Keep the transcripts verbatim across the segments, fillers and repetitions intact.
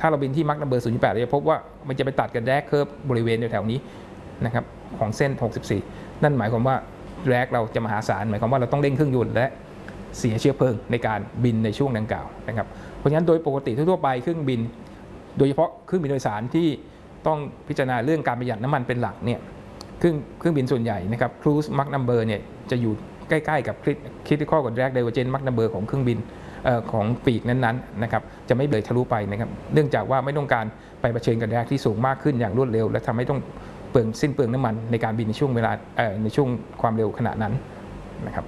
ถ้าเราบินที่มักนัมเบอร์ ศูนย์จุดแปด เราจะพบว่ามันจะไปตัดกับแดกเคิร์ฟบริเวณแถวๆนี้นะครับของเส้นหกสิบสี่นั่นหมายความว่าแดกเราจะมหาศาลหมายความว่าเราต้องเร่งเครื่องยนต์และเสียเชื้อเพลิงในการบินในช่วงดังกล่าวนะครับเพราะฉะนั้นโดยปกติทั่วไปเครื่องบินโดยเฉพาะเครื่องบินโดยสารที่ต้องพิจารณาเรื่องการประหยัดน้ำมันเป็นหลักเนี่ยเครื่องเครื่องบินส่วนใหญ่นะครับครูซมักนัมเบอร์เนี่ยจะอยู่ใกล้ๆกับคริติคอลกับแดกไดเวอร์เจนมักนัมเบอร์ของเครื่องบินของปีกนั้นๆนะครับจะไม่เลยทะลุไปนะครับเนื่องจากว่าไม่ต้องการไปเผชิญกับแดกที่สูงมากขึ้นอย่างรวดเร็วและทำให้ต้องเปลืองสิ้นเปลืองน้ำมันในการบินในช่วงเวลาในช่วงความเร็วขณะนั้นนะครับ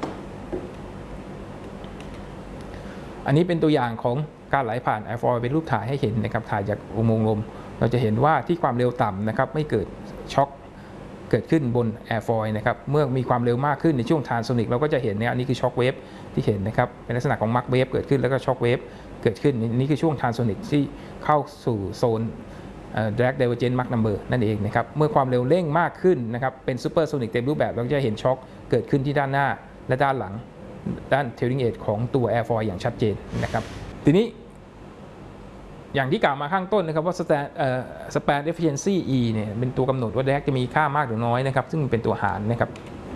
อันนี้เป็นตัวอย่างของการไหลผ่านแอร์ฟอยล์เป็นรูปถ่ายให้เห็นนะครับถ่ายจากอุโมงค์ลมเราจะเห็นว่าที่ความเร็วต่ำนะครับไม่เกิดช็อคเกิดขึ้นบนแอร์ฟอยล์นะครับเมื่อมีความเร็วมากขึ้นในช่วงทรานโซนิกเราก็จะเห็นเนี่ยอันนี้คือช็อคเวฟที่เห็นนะครับเป็นลักษณะของมาร์คเวฟเกิดขึ้นแล้วก็ช็อคเวฟเกิดขึ้นนี่คือช่วงทรานโซนิกที่เข้าสู่โซนแดกไดเวอร์เจนมักนัมเบอร์นั่นเองนะครับเมื่อความเร็วเร่งมากขึ้นนะครับเป็นซูเปอร์โซนิกเต็มรูปแบบเราจะเห็นช็อคเกิดขึ้นที่ด้านหน้าและด้านหลังด้านเทลลิงเอจของตัวแอร์ฟอยล์อย่างชัดเจนนะครับทีนี้อย่างที่กล่าวมาข้างต้นนะครับว่าสแปนเอฟฟิเชนซี E เนี่ยเป็นตัวกำหนดว่าแดกจะมีค่ามากหรือน้อยนะครับซึ่งเป็นตัวหารนะครับ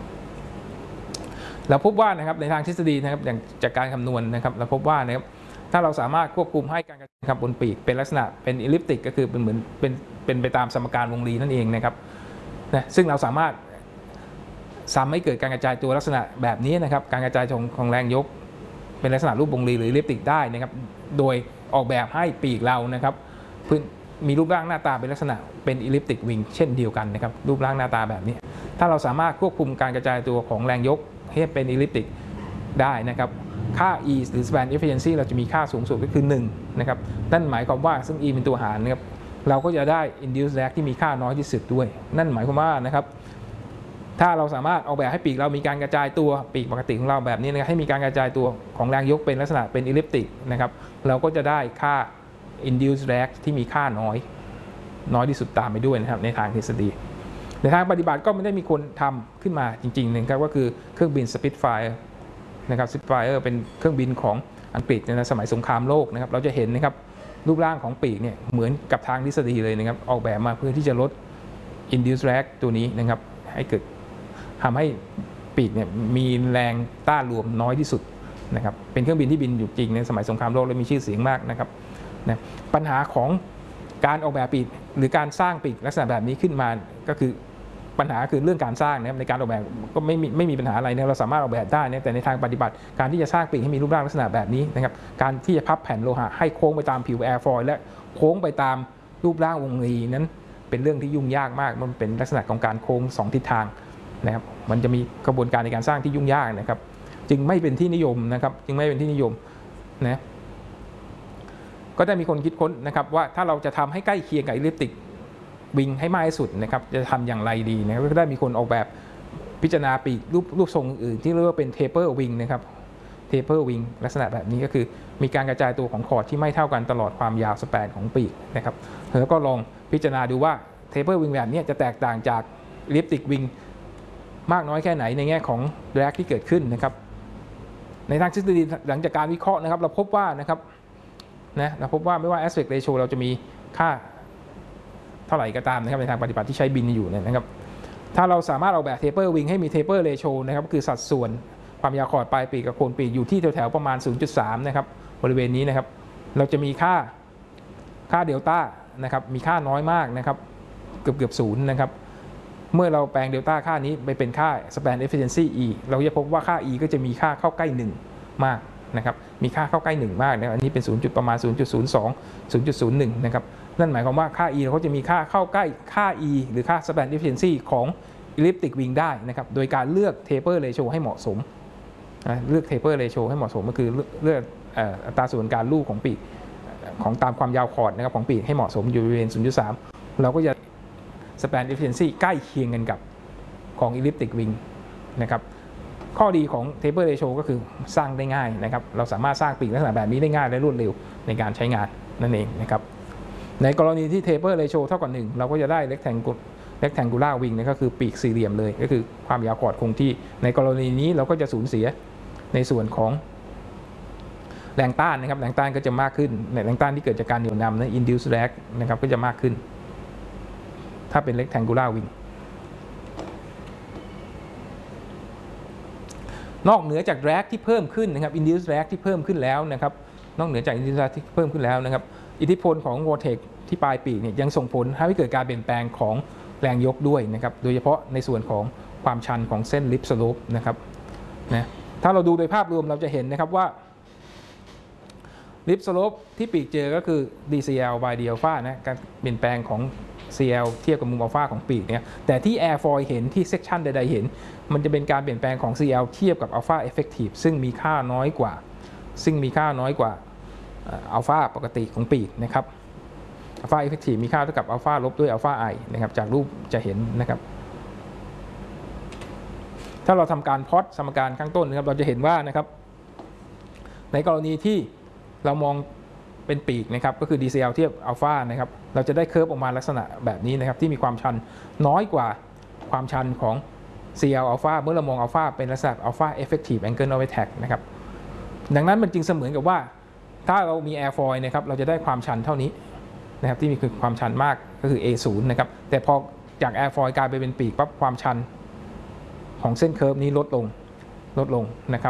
เราพบว่านะครับในทางทฤษฎีนะครับอย่างจากการคำนวณนะครับเราพบว่านะครับถ้าเราสามารถควบคุมให้การกระจายบนปีกเป็นลักษณะเป็นอิลลิปติกก็คือเป็นเหมือนเป็นเป็นไปตามสมการวงรีนั่นเองนะครับนะซึ่งเราสามารถทำให้เกิดการกระจายตัวลักษณะแบบนี้นะครับการกระจายของของแรงยกเป็นลักษณะรูปวงรีหรืออิลลิปติกได้นะครับโดยออกแบบให้ปีกเรานะครับมีรูปร่างหน้าตาเป็นลักษณะเป็นอิลลิปติกวิงเช่นเดียวกันนะครับรูปร่างหน้าตาแบบนี้ถ้าเราสามารถควบคุมการกระจายตัวของแรงยกให้เป็นอิลลิปติกได้นะครับค่า E หรือ span efficiency เราจะมีค่าสูงสุดก็คือหนึ่งนะครับนั่นหมายความว่าซึ่ง E เป็นตัวหารนะครับเราก็จะได้ induced drag ที่มีค่าน้อยที่สุดด้วยนั่นหมายความว่านะครับถ้าเราสามารถออกแบบให้ปีกเรามีการกระจายตัวปีกปกติของเราแบบนี้นะครับให้มีการกระจายตัวของแรงยกเป็นลักษณะเป็นอิลลิปติกนะครับเราก็จะได้ค่า induced drag ที่มีค่าน้อยน้อยที่สุดตามไปด้วยนะครับในทางทฤษฎีในทางปฏิบัติก็ไม่ได้มีคนทำขึ้นมาจริงๆนะครับก็คือเครื่องบิน Spitfire นะครับ Spitfire เป็นเครื่องบินของอังกฤษในสมัยสงครามโลกนะครับเราจะเห็นนะครับรูปร่างของปีกเนี่ยเหมือนกับทางทฤษฎีเลยนะครับออกแบบมาเพื่อที่จะลด induced drag ตัวนี้นะครับให้เกิดทำให้ปีกเนี่ยมีแรงต้านรวมน้อยที่สุดนะครับเป็นเครื่องบินที่บินอยู่จริงในสมัยสงครามโลกและมีชื่อเสียงมากนะครับนะปัญหาของการออกแบบปีกหรือการสร้างปีกลักษณะแบบนี้ขึ้นมาก็คือปัญหาคือเรื่องการสร้างนะครับในการออกแบบก็ไม่มีไม่มีปัญหาอะไรนะเราสามารถออกแบบได้นะแต่ในทางปฏิบัติการที่จะสร้างปีกให้มีรูปร่างลักษณะแบบนี้นะครับการที่จะพับแผ่นโลหะให้โค้งไปตามผิวแอร์ฟอยล์และโค้งไปตามรูปร่างวงรีนั้นเป็นเรื่องที่ยุ่งยากมากมันเป็นลักษณะของการโค้งสองทิศทางนะครับมันจะมีกระบวนการในการสร้างที่ยุ่งยากนะครับจึงไม่เป็นที่นิยมนะครับจึงไม่เป็นที่นิยมนะก็ได้มีคนคิดค้นนะครับว่าถ้าเราจะทำให้ใกล้เคียงกับอิลลิปติกวิงให้มากที่สุดนะครับจะทำอย่างไรดีนะครับก็ได้มีคนออกแบบพิจารณาปีกรูปรูปทรงอื่นที่เรียกว่าเป็นเทเปอร์วิงนะครับเทเปอร์วิงลักษณะแบบนี้ก็คือมีการกระจายตัวของคอร์ดที่ไม่เท่ากันตลอดความยาวสแปนของปีกนะครับแล้วก็ลองพิจารณาดูว่าเทเปอร์วิงแบบนี้จะแตกต่างจากอิลลิปติกวิงมากน้อยแค่ไหนในแง่ของแรงที่เกิดขึ้นนะครับในทางทฤษฎีหลังจากการวิเคราะห์นะครับเราพบว่านะครับนะเราพบว่าไม่ว่า aspect ratio เราจะมีค่าเท่าไหร่ก็ตามนะครับในทางปฏิบัติที่ใช้บินอยู่เนี่ยนะครับถ้าเราสามารถออกแบบ taper wing ให้มี taper ratio นะครับคือสัดส่วนความยาวคอร์ดปลายปีกกับโคนปีกอยู่ที่แถวๆประมาณ ศูนย์จุดสาม นะครับบริเวณนี้นะครับเราจะมีค่าค่าเดลต้านะครับมีค่าน้อยมากนะครับเกือบเกือบศูนย์นะครับเมื่อเราแปลงเดลต้าค่านี้ไปเป็นค่า span efficiency E เราจะพบว่าค่า E ก็จะมีค่าเข้าใกล้หนึ่งมากนะครับมีค่าเข้าใกล้หนึ่งมากนะอันนี้เป็นศูนย์จุดประมาณ ศูนย์จุดศูนย์สอง ศูนย์จุดศูนย์หนึ่ง นะครับนั่นหมายความว่าค่า E เขาจะมีค่าเข้าใกล้ค่า E หรือค่า span efficiency ของ elliptic wing ได้นะครับโดยการเลือก taper ratio ให้เหมาะสมเลือก taper ratio ให้เหมาะสมก็คือเลือกอัตราส่วนการลูบของปีกของตามความยาวคอร์ดนะครับของปีกให้เหมาะสมอยู่บริเวณ ศูนย์จุดสาม เราก็จะ span efficiency ใกล้เคียงกันกับของ elliptic wing นะครับข้อดีของ taper ratio ก็คือสร้างได้ง่ายนะครับเราสามารถสร้างปีกลักษณะแบบนี้ได้ง่ายและรวดเร็วในการใช้งานนั่นเองนะครับในกรณีที่ taper ratio เท่ากับหนึ่งเราก็จะได้ rectangular rectangular wing นี่ก็คือปีกสี่เหลี่ยมเลยก็คือความยาวคอร์ดคงที่ในกรณีนี้เราก็จะสูญเสียในส่วนของแรงต้านนะครับแรงต้านก็จะมากขึ้นในแรงต้านที่เกิดจากการเหนี่ยวนำนะ induced drag นะครับก็จะมากขึ้นถ้าเป็น rectangular wing นอกเหนือจาก drag ที่เพิ่มขึ้นนะครับ induced drag ที่เพิ่มขึ้นแล้วนะครับนอกเหนือจาก induced drag ที่เพิ่มขึ้นแล้วนะครับอิทธิพลของ vortex ที่ปลายปีกเนี่ยยังส่งผลให้เกิดการเปลี่ยนแปลงของแรงยกด้วยนะครับโดยเฉพาะในส่วนของความชันของเส้น lip slope นะครับนะถ้าเราดูโดยภาพรวมเราจะเห็นนะครับว่า lip slope ที่ปีกเจอก็คือ ดี ซี แอล by d alpha นะการเปลี่ยนแปลงของ ซี แอล เทียบกับมุมอัลฟาของปีกเนี่ยแต่ที่ airfoil เห็นที่ section ใดๆเห็นมันจะเป็นการเปลี่ยนแปลงของ ซี แอล เทียบกับ alpha effective ซึ่งมีค่าน้อยกว่าซึ่งมีค่าน้อยกว่าอัลฟาปกติของปีกนะครับอัลฟา effective มีค่าเท่ากับอัลฟาลบด้วยอัลฟา i นะครับจากรูปจะเห็นนะครับถ้าเราทำการพล็อตสมการข้างต้นนะครับเราจะเห็นว่านะครับในกรณีที่เรามองเป็นปีกนะครับก็คือ ดี ซี แอล เทียบอัลฟานะครับเราจะได้เคอร์ฟออกมาลักษณะแบบนี้นะครับที่มีความชันน้อยกว่าความชันของ ซี แอล อัลฟาเมื่อเรามองอัลฟาเป็นลักษณะอัลฟา effective angle of attack นะครับดังนั้นมันจึงเสมือนกับว่าถ้าเรามี airfoil นะครับเราจะได้ความชันเท่านี้นะครับที่มีคือความชันมากก็คือ เอ ศูนย์ นะครับแต่พอจาก airfoil กลายไปเป็นปีกปั๊บความชันของเส้นเคอร์ฟนี้ลดลงลดลงนะครับ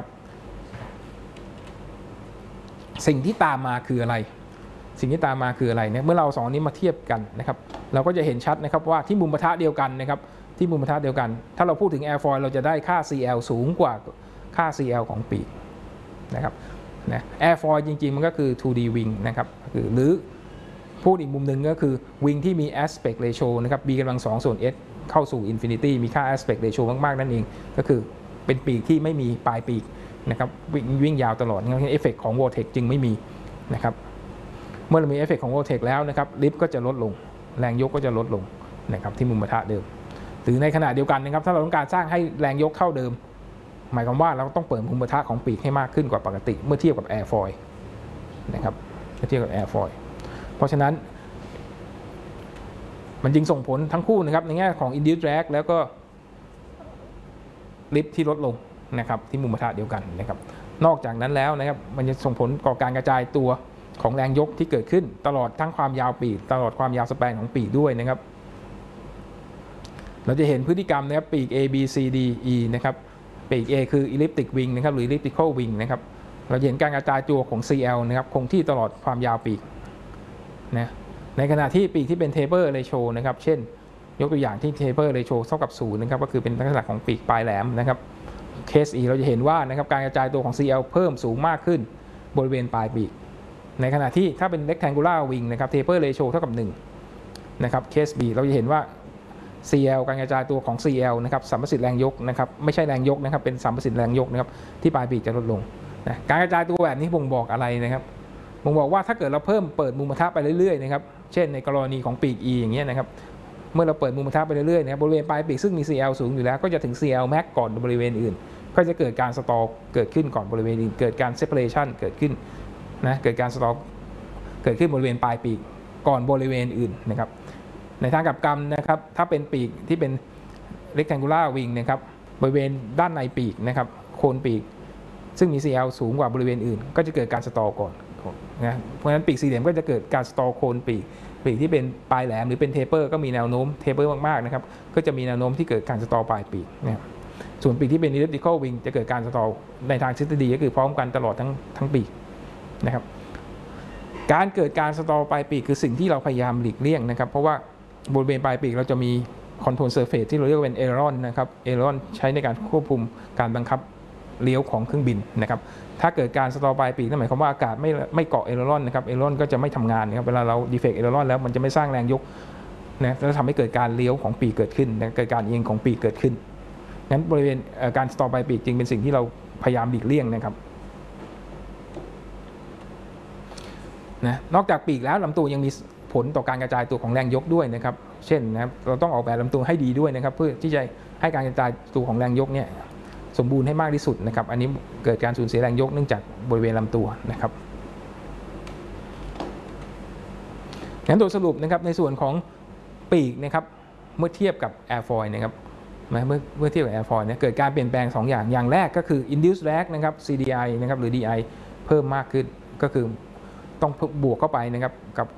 สิ่งที่ตามมาคืออะไรสิ่งที่ตามมาคืออะไรเนี่ยเมื่อเราสองนี้มาเทียบกันนะครับเราก็จะเห็นชัดนะครับว่าที่มุมปะทะเดียวกันนะครับที่มุมปะทะเดียวกันถ้าเราพูดถึง airfoil เราจะได้ค่า ซี แอล สูงกว่าค่า ซี แอล ของปีกนะครับนะ airfoil จริงๆมันก็คือ ทู ดี wing นะครับหรือพูดอีกมุมหนึ่งก็คือ wing ที่มี aspect ratio นะครับ b กำลังสองส่วน s เข้าสู่ infinity มีค่า aspect ratio มากๆนั่นเองก็คือเป็นปีกที่ไม่มีปลายปีกนะครับวิ่งวิ่งยาวตลอดงั้นเอฟเฟกต์ของ vortex จึงไม่มีนะครับเมื่อเรามีเอฟเฟกต์ของ vortex แล้วนะครับลิฟต์ก็จะลดลงแรงยกก็จะลดลงนะครับที่มุมปะทะเดิมหรือในขณะเดียวกันนะครับถ้าเราต้องการสร้างให้แรงยกเท่าเดิมหมายความว่าเราต้องเปิดมุมปะทะของปีกให้มากขึ้นกว่าปกติเมื่อเทียบกับ airfoil นะครับเมื่อเทียบกับ airfoil เพราะฉะนั้นมันจึงส่งผลทั้งคู่นะครับในแง่ของ induced drag แล้วก็ลิฟต์ที่ลดลงนะครับที่มุมปะทะเดียวกันนะครับนอกจากนั้นแล้วนะครับมันจะส่งผลต่อการกระจายตัวของแรงยกที่เกิดขึ้นตลอดทั้งความยาวปีกตลอดความยาวสแปนของปีกด้วยนะครับเราจะเห็นพฤติกรรมนะครับปีก A B C D E นะครับปีก A คือ elliptic wing นะครับหรือ elliptical wing นะครับเราเห็นการกระจายตัวของ ซี แอล นะครับคงที่ตลอดความยาวปีกนะในขณะที่ปีกที่เป็น taper ratio นะครับเช่นยกตัวอย่างที่ taper ratio เท่ากับศูนย์นะครับก็คือเป็นลักษณะของปีกปลายแหลมนะครับเคส E เราจะเห็นว่านะครับการกระจายตัวของ ซี แอล เพิ่มสูงมากขึ้นบริเวณปลายปีกในขณะที่ถ้าเป็น rectangular wing นะครับ taper ratio เท่ากับหนึ่งนะครับเคส B เราจะเห็นว่า ซี แอล การกระจายตัวของ ซี แอล นะครับสัมประสิทธิ์แรงยกนะครับไม่ใช่แรงยกนะครับเป็นสัมประสิทธิ์แรงยกนะครับที่ปลายปีกจะลดลงนะการกระจายตัวแบบนี้บ่งบอกอะไรนะครับบ่งบอกว่าถ้าเกิดเราเพิ่มเปิดมุมปะทะไปเรื่อยๆนะครับเช่นในกรณีของปีก E อย่างเงี้ยนะครับเมื่อเราเปิดมุมปะทะไปเรื่อยๆนะครับบริเวณปลายปีกซึ่งมี ซี แอล สูงอยู่แล้วก็จะถึง ซี แอล max ก่อนบริเวณอื่นก็จะเกิดการสตอลเกิดขึ้นก่อนบริเวณอื่นเกิดการ separation เกิดขึ้นนะเกิดการสตอลเกิดขึ้นบริเวณปลายปีกก่อนบริเวณอื่นนะครับในทางกลับกันนะครับถ้าเป็นปีกที่เป็น rectangular wing นะครับบริเวณด้านในปีกนะครับโคนปีกซึ่งมี ซี แอล สูงกว่าบริเวณอื่นก็จะเกิดการสตอลก่อนนะเพราะฉะนั้นปีกสี่เหลี่ยมก็จะเกิดการสตอลโคนปีกปีกที่เป็นปลายแหลมหรือเป็นเทเปอร์ก็มีแนวโน้มเทเปอร์มากๆนะครับก็จะมีแนวโน้มที่เกิดการสตอลปลายปีกนะครับส่วนปีกที่เป็น elliptical wing จะเกิดการสตอลในทางทฤษฎีก็คือพร้อมกันตลอดทั้งทั้งปีกนะครับการเกิดการสตอลปลายปีกคือสิ่งที่เราพยายามหลีกเลี่ยงนะครับเพราะว่าบริเวณปลายปีกเราจะมีคอนโทรลเซอร์เฟซที่เราเรียกว่าเป็นเอรอนนะครับเอรอนใช้ในการควบคุมการบังคับเลี้ยวของเครื่องบินนะครับถ้าเกิดการสตอลปลายปีกนั่นหมายความว่าอากาศไม่ไม่เกาะเอรอนนะครับเอรอนก็จะไม่ทำงานนะครับเวลาเราดีเฟกต์เอรอนแล้วมันจะไม่สร้างแรงยกนะแล้วทำให้เกิดการเลี้ยวของปีกเกิดขึ้นนะเกิดการเอียงของปีกเกิดขึ้นงั้นบริเวณการสตอลปลายปีกจึงเป็นสิ่งที่เราพยายามหลีกเลี่ยงนะครับนะนอกจากปีกแล้วลำตัวยังมีผลต่อการกระจายตัวของแรงยกด้วยนะครับเช่นนะครับเราต้องออกแบบลำตัวให้ดีด้วยนะครับเพื่อที่จะให้การกระจายตัวของแรงยกเนี่ยสมบูรณ์ให้มากที่สุดนะครับอันนี้เกิดการสูญเสียแรงยกเนื่องจากบริเวณลำตัวนะครับงั้นโดยสรุปนะครับในส่วนของปีกนะครับเมื่อเทียบกับ airfoil นะครับเมื่อเมื่อเทียบกับ airfoil เนี่ยเกิดการเปลี่ยนแปลงสองอย่างอย่างแรกก็คือ induced drag นะครับ ซี ดี ไอ นะครับหรือ ดี ไอ เพิ่มมากขึ้นก็คือต้องบวกเข้าไปนะครับกับ